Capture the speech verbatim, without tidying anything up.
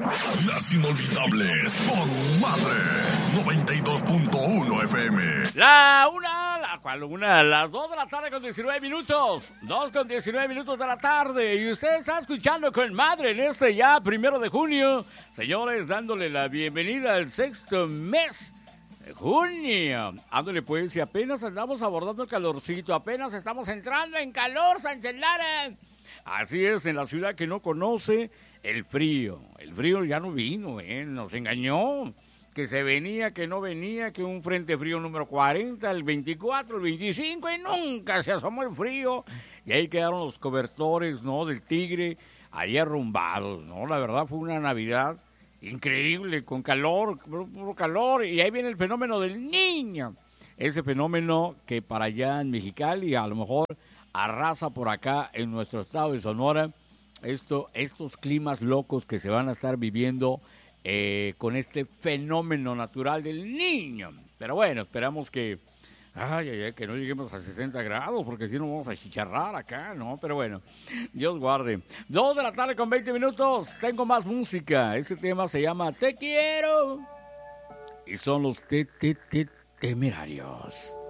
Las inolvidables con Madre noventa y dos punto uno F M. La una, la cual una, las dos de la tarde con diecinueve minutos. Dos con diecinueve minutos de la tarde. Y usted está escuchando con Madre en este ya primero de junio. Señores, dándole la bienvenida al sexto mes de junio. Ándale pues, y apenas andamos abordando el calorcito. Apenas estamos entrando en calor, Sánchez Lara. Así es, en la ciudad que no conoce el frío. El frío ya no vino, ¿eh? Nos engañó. Que se venía, que no venía, que un frente frío número cuarenta, el veinticuatro, el veinticinco, y nunca se asomó el frío. Y ahí quedaron los cobertores, ¿no? Del Tigre, ahí arrumbados, ¿no? La verdad fue una Navidad increíble, con calor, puro calor. Y ahí viene el fenómeno del Niño. Ese fenómeno que para allá en Mexicali, a lo mejor arrasa por acá en nuestro estado de Sonora. Esto, estos climas locos que se van a estar viviendo eh, con este fenómeno natural del Niño. Pero bueno, esperamos que, ay, ay, ay, que no lleguemos a sesenta grados, porque si no vamos a chicharrar acá, ¿no? Pero bueno, Dios guarde. Dos de la tarde con veinte minutos, tengo más música. Este tema se llama Te Quiero. Y son los te, te, te, temerarios.